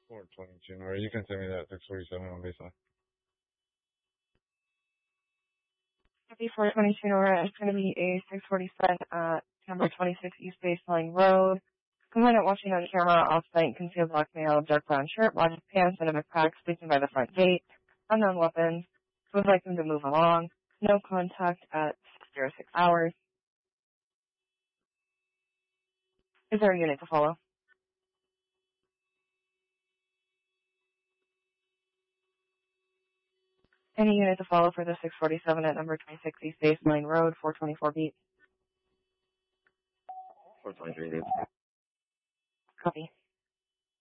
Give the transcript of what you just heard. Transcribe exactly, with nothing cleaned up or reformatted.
four twenty-two, or you can send me that six forty-seven on baseline. Copy four twenty-two, Nora. It's going to be a six forty-seven at number twenty-six East Baseline Road. Component watching on camera, off-site, concealed black male, dark brown shirt, black pants, and a backpack, sleeping by the front gate. Unknown weapons. Would like them to move along. No contact at six oh six hours. Is there a unit to follow? Any unit to follow for the six forty-seven at number twenty-six East Baseline Road, four twenty-four beat. four twenty-three beat. Copy.